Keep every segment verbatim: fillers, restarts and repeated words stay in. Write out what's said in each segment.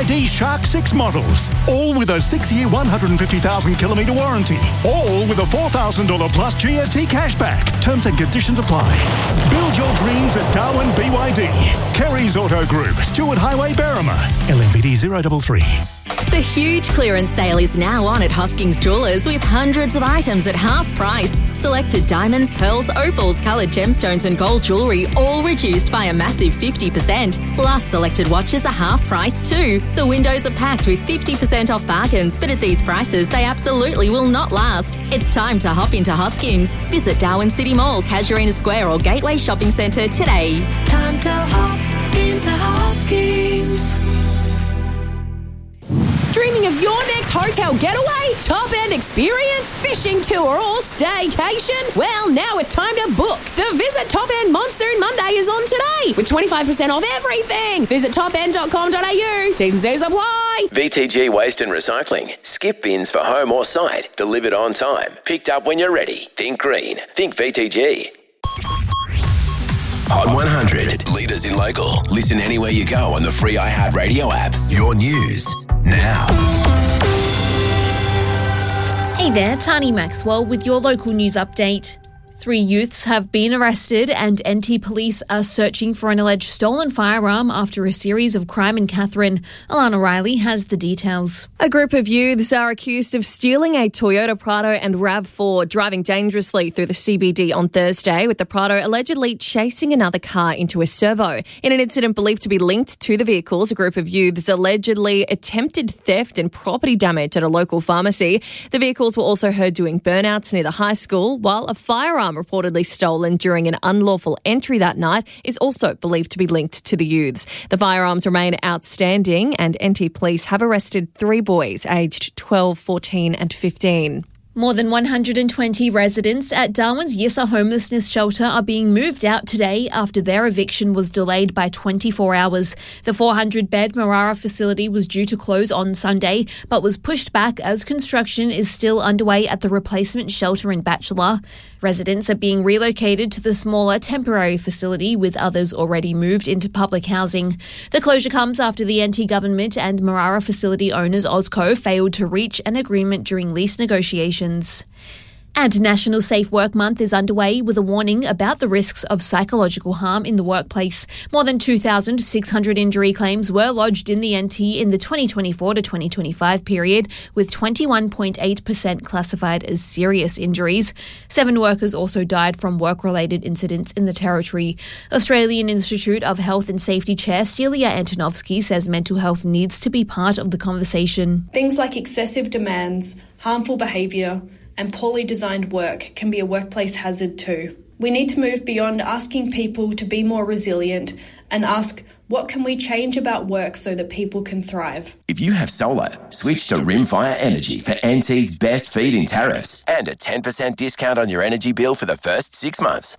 Y D Shark six models. All with a six-year, one hundred fifty thousand kilometre warranty. All with a four thousand dollars plus G S T cashback. Terms and conditions apply. Build your dreams at Darwin B Y D. Kerry's Auto Group, Stewart Highway, Berrima. L M V D zero three three. The huge clearance sale is now on at Hoskings Jewellers with hundreds of items at half price. Selected diamonds, pearls, opals, coloured gemstones and gold jewellery all reduced by a massive fifty percent. Plus, selected watches are half price too. The windows are packed with fifty percent off bargains, but at these prices, they absolutely will not last. It's time to hop into Hoskings. Visit Darwin City Mall, Casuarina Square or Gateway Shopping Centre today. Time to hop into Hoskings. Dreaming of your next hotel getaway, top-end experience, fishing tour or staycation? Well, now it's time to book. The Visit Top End Monsoon Monday is on today with twenty-five percent off everything. Visit top end dot com dot a u. T's and C's apply. V T G Waste and Recycling. Skip bins for home or site. Delivered on time. Picked up when you're ready. Think green. Think V T G. Hot one hundred. Leaders in local. Listen anywhere you go on the free iHeartRadio app. Your news now. Hey there, Tani Maxwell with your local news update. Three youths have been arrested and N T police are searching for an alleged stolen firearm after a series of crime in Katherine. Alana Riley has the details. A group of youths are accused of stealing a Toyota Prado and RAV four, driving dangerously through the C B D on Thursday, with the Prado allegedly chasing another car into a servo. In an incident believed to be linked to the vehicles, a group of youths allegedly attempted theft and property damage at a local pharmacy. The vehicles were also heard doing burnouts near the high school, while a firearm reportedly stolen during an unlawful entry that night is also believed to be linked to the youths. The firearms remain outstanding and N T police have arrested three boys aged twelve, fourteen and fifteen. More than one hundred twenty residents at Darwin's Yissa homelessness shelter are being moved out today after their eviction was delayed by twenty-four hours. The four hundred bed Marara facility was due to close on Sunday, but was pushed back as construction is still underway at the replacement shelter in Batchelor. Residents are being relocated to the smaller temporary facility, with others already moved into public housing. The closure comes after the N T government and Marara facility owners OzCo failed to reach an agreement during lease negotiations. And National Safe Work Month is underway with a warning about the risks of psychological harm in the workplace. More than two thousand six hundred injury claims were lodged in the N T in the twenty twenty-four to twenty twenty-five period, with twenty-one point eight percent classified as serious injuries. Seven workers also died from work-related incidents in the Territory. Australian Institute of Health and Safety Chair Celia Antonovsky says mental health needs to be part of the conversation. Things like excessive demands, harmful behaviour, and poorly designed work can be a workplace hazard too. We need to move beyond asking people to be more resilient and ask, what can we change about work so that people can thrive? If you have solar, switch to Rimfire Energy for N T's best feed-in tariffs and a ten percent discount on your energy bill for the first six months.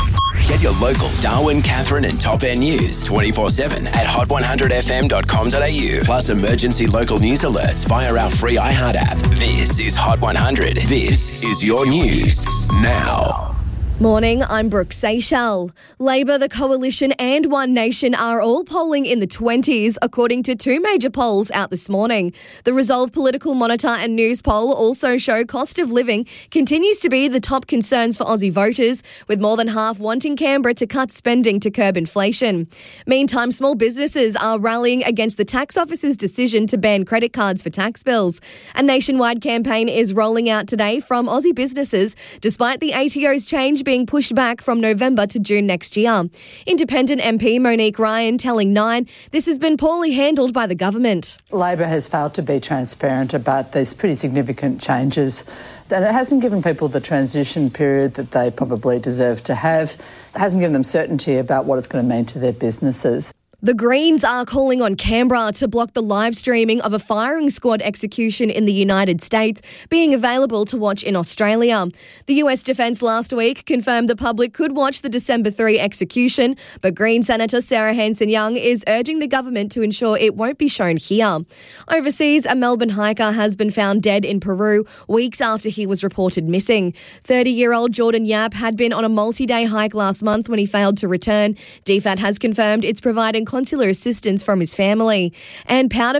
Get your local Darwin, Katherine and Top End news twenty-four seven at hot one hundred f m dot com dot a u. Plus emergency local news alerts via our free iHeart app. This is Hot one hundred. This is your news now. Morning, I'm Brooke Seychelles. Labor, the Coalition and One Nation are all polling in the twenties, according to two major polls out this morning. The Resolve Political Monitor and News poll also show cost of living continues to be the top concerns for Aussie voters, with more than half wanting Canberra to cut spending to curb inflation. Meantime, small businesses are rallying against the tax office's decision to ban credit cards for tax bills. A nationwide campaign is rolling out today from Aussie businesses, despite the A T O's change being pushed back from November to June next year. Independent M P Monique Ryan telling Nine this has been poorly handled by the government. Labor has failed to be transparent about these pretty significant changes, and it hasn't given people the transition period that they probably deserve to have. It hasn't given them certainty about what it's going to mean to their businesses. The Greens are calling on Canberra to block the live streaming of a firing squad execution in the United States being available to watch in Australia. The U S Defence last week confirmed the public could watch the December third execution, but Green Senator Sarah Hanson-Young is urging the government to ensure it won't be shown here. Overseas, a Melbourne hiker has been found dead in Peru weeks after he was reported missing. thirty-year-old Jordan Yap had been on a multi-day hike last month when he failed to return. D F A T has confirmed it's providing consular assistance from his family. And powder